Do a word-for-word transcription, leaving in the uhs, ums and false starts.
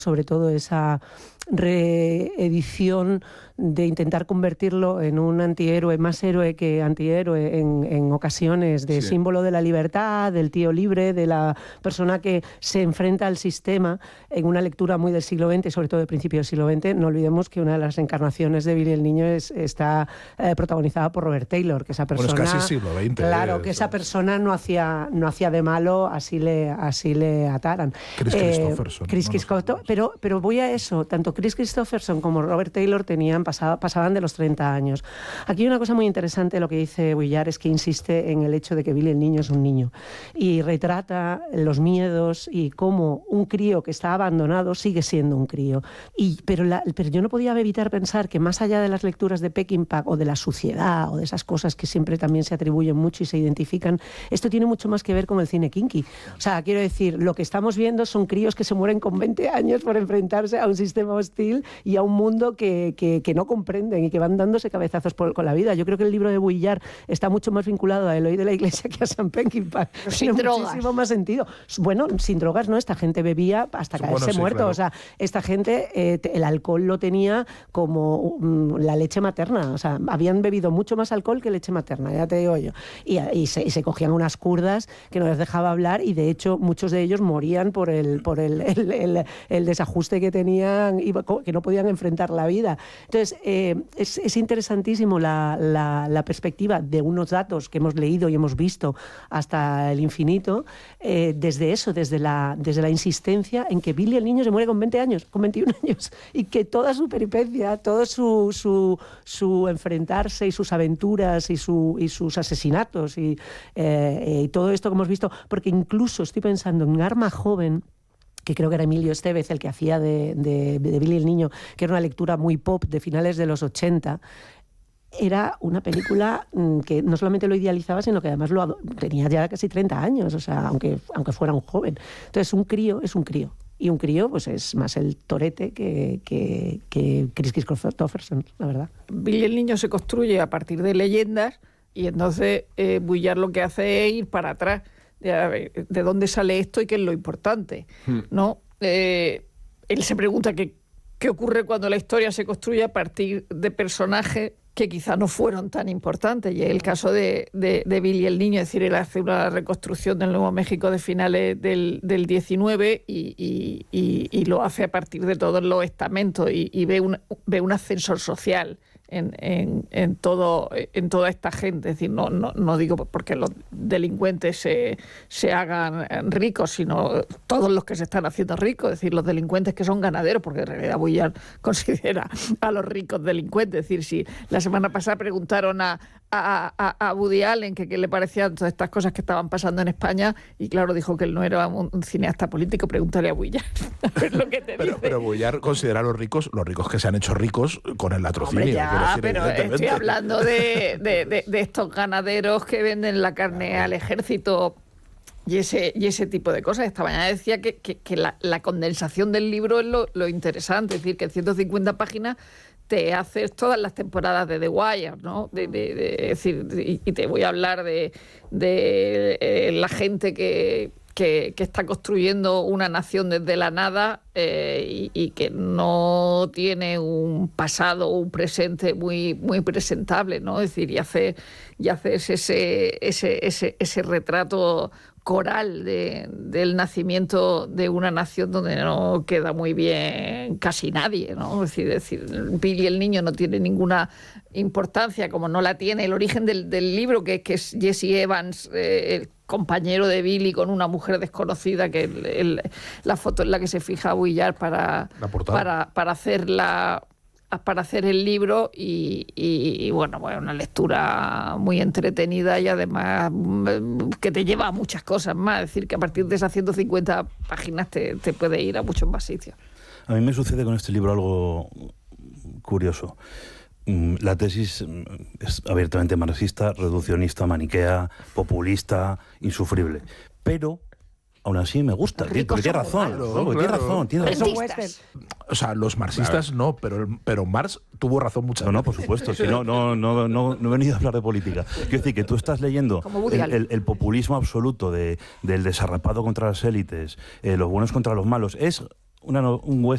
sobre todo esa reedición de intentar convertirlo en un antihéroe, más héroe que antihéroe en, en ocasiones, de sí. símbolo de la libertad, del tío libre, de la persona que se enfrenta al sistema, en una lectura muy del siglo veinte, sobre todo del principio del siglo veinte. No olvidemos que una de las encarnaciones de Billy el Niño es, está eh, protagonizada por Robert Taylor, que esa persona... Bueno, es casi siglo veinte. Claro, eh, que eso. esa persona no hacía, no hacía de malo, así le, así le ataran. Chris eh, Christopherson. Chris no Christopherson, pero, pero voy a eso, tanto Chris Christopherson como Robert Taylor tenían pasado, pasaban de los treinta años. Aquí hay una cosa muy interesante, lo que dice Vuillard, es que insiste en el hecho de que Billy el Niño es un niño y retrata los miedos y cómo un crío que está abandonado sigue siendo un crío. Y, pero, la, pero yo no podía evitar pensar que más allá de las lecturas de Peckinpah o de la suciedad o de esas cosas que siempre también se atribuyen mucho y se identifican, esto tiene mucho más que ver con el cine kinky. O sea, quiero decir, lo que estamos viendo son críos que se mueren con veinte años por enfrentarse a un sistema hostil y a un mundo que, que, que no comprenden y que van dándose cabezazos por, con la vida. Yo creo que el libro de Vuillard está mucho más vinculado a Eloy de la Iglesia que a Sam Peckinpah. Sin Tiene drogas. muchísimo más sentido. Bueno, sin drogas no, esta gente bebía hasta caerse bueno, sí, muerto. claro. O sea, esta gente, eh, el alcohol lo tenía como um, la leche materna. O sea, habían bebido mucho más alcohol que leche materna, ya te digo yo. Y, y, se, y se cogían unas curdas que no les dejaba hablar y de hecho muchos de ellos morían por el, por el, el, el, el desajuste que tenían y que no podían enfrentar la vida. Entonces, eh, es, es interesantísimo la, la, la perspectiva de unos datos que hemos leído y hemos visto hasta el infinito, eh, desde eso, desde la, desde la insistencia en que Billy el Niño se muere con veinte años, con veintiún años, y que toda su peripecia, todo su, su, su enfrentarse y sus aventuras y, su, y sus asesinatos y, eh, y todo esto que hemos visto, porque incluso estoy pensando en Arma Joven, que creo que era Emilio Estevez el que hacía de, de, de Billy el Niño, que era una lectura muy pop de finales de los ochenta, era una película que no solamente lo idealizaba, sino que además lo tenía ya casi treinta años, o sea, aunque, aunque fuera un joven. Entonces, un crío es un crío. Y un crío pues es más el torete que, que, que Chris Christopherson, la verdad. Billy el Niño se construye a partir de leyendas y entonces eh, Vuillard lo que hace es ir para atrás. De, de dónde sale esto y qué es lo importante, ¿no? Eh, él se pregunta qué, qué ocurre cuando la historia se construye a partir de personajes que quizá no fueron tan importantes, y es el caso de, de, de Billy el Niño. Es decir, él hace una reconstrucción del Nuevo México de finales del, del diecinueve y, y, y, y lo hace a partir de todos los estamentos y, y ve, un, ve un ascensor social En, en, en, todo, en toda esta gente. Es decir, no, no, no digo porque los delincuentes se, se hagan ricos, sino todos los que se están haciendo ricos, es decir, los delincuentes que son ganaderos, porque en realidad Vuillard considera a los ricos delincuentes. Es decir, si la semana pasada preguntaron a, a, a, a Woody Allen que qué le parecían todas estas cosas que estaban pasando en España, y claro, dijo que él no era un, un cineasta político, pregúntale a Vuillard. A ver lo que te pero, dice. pero Vuillard considera a los ricos, los ricos que se han hecho ricos con el latrocinio. Hombre, ya, decir, pero estoy hablando de, de, de, de estos ganaderos que venden la carne al ejército y ese, y ese tipo de cosas. Esta mañana decía que, que, que la, la condensación del libro es lo, lo interesante, es decir, que en ciento cincuenta páginas te haces todas las temporadas de The Wire, ¿no? De, de, de, es decir, y, y te voy a hablar de, de eh, la gente que... Que, que está construyendo una nación desde la nada eh, y, y que no tiene un pasado o un presente muy, muy presentable, ¿no? Es decir, y hace, y haces ese, ese, ese, ese retrato coral de, del nacimiento de una nación donde no queda muy bien casi nadie, ¿no? Es decir, es decir, Billy el Niño no tiene ninguna importancia, como no la tiene el origen del, del libro, que, que es Jesse Evans, eh, el compañero de Billy con una mujer desconocida, que el, el, la foto en la que se fija Vuillard para, para, para hacer la para hacer el libro y, y, y bueno, bueno, una lectura muy entretenida y además que te lleva a muchas cosas más. Es decir, que a partir de esas ciento cincuenta páginas te, te puede ir a muchos más sitios. A mí me sucede con este libro algo curioso. La tesis es abiertamente marxista, reduccionista, maniquea, populista, insufrible. Pero aún así me gusta, tiene razón, claro, ¿no? claro. tiene razón, tiene razón. O sea, los marxistas claro. no, pero, pero Marx tuvo razón muchas no, veces. No, por supuesto, si no, no, no, no, no he venido a hablar de política. Quiero decir que tú estás leyendo el, el, el populismo absoluto de, del desarrapado contra las élites, eh, los buenos contra los malos. Es una, un